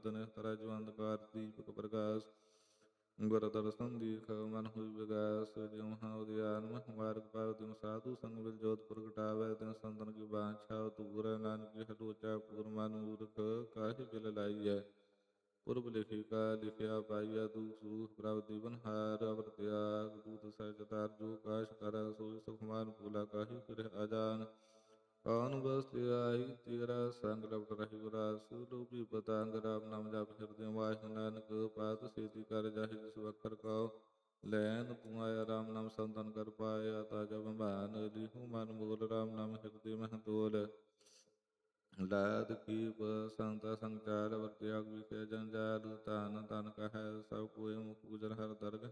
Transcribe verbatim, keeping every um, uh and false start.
ਬਰਦਨ ਤਰਜਵੰਦ ਕਾਰ ਦੀਪਕ ਪ੍ਰਕਾਸ਼ ਗੁਰ ਦਰਸ਼ਨ ਦੀਖ ਮਨ ਹੋਈ ਵਿਗਾਸ ਜਿਉ ਹਾਂ ਉਦਿਆਨ ਮਹ ਮਾਰਗ ਪਾਰ ਦਿਨ ਸਾਧੂ ਸੰਗ ਮਿਲ ਜੋਤ ਪ੍ਰਗਟਾਵੈ ਤਿਨ ਸੰਤਨ ਕੀ ਬਾਂਛਾ ਤੂਰ ਨਾਨਕ ਹਲੋਚਾ ਪੂਰ ਮਨ ਮੂਰਖ ਕਾਹਿ ਬਿਲ ਲਾਈਐ ਪੁਰਬ ਲਿਖੀ ਕਾ ਲਿਖਿਆ ਪਾਈਆ ਤੂ ਸੂਖ ਪ੍ਰਭ ਦੀਵਨ ਹਾਰ ਅਵਰ ਤਿਆਗ ਦੂਤ ਸਹਿਜ ਤਾਰ ਜੋ ਕਾਸ਼ ਕਰ ਸੋਈ ਸੁਖਮਾਨ ਭੂਲਾ ਕਾਹੀ ਫਿਰ ਅਜਾਨ ਕੌਣ ਬਸਤਿ ਆਈ ਤੇਰਾ ਸੰਗ ਲਪਟ ਰਹੀ ਉਰਾਸ ਲੋਭੀ ਪਤੰਗ ਰਾਮ ਨਾਮ ਜਪ ਹਿਰਦਿ ਵਾਹਿ ਨਾਨਕ ਪਾਤ ਸੇਤੀ ਕਰ ਜਾਹਿ ਜਿਸ ਵਖਰ ਕਉ ਲੈਨ ਤੂੰ ਆਇਆ ਰਾਮ ਨਾਮ ਸੰਤਨ ਕਰ ਪਾਇਆ ਤਾਜਾ ਬੰਭਾਨ ਲਿਹੂ ਮਨ ਮੂਲ ਰਾਮ ਨਾਮ ਹਿਰਦਿ ਮਹਿ ਤੋਲ ਲਾਦ ਕੀਪ ਸੰਤਾ ਸੰਚਾਰ ਵਰਤਿਆਗ ਵਿਖੇ ਜੰਜਾਲ ਧਨ ਧਨ ਕਹੈ ਸਭ ਕੋਇ ਮੁਖ ਗੁਜਰ ਹਰ ਦਰਗ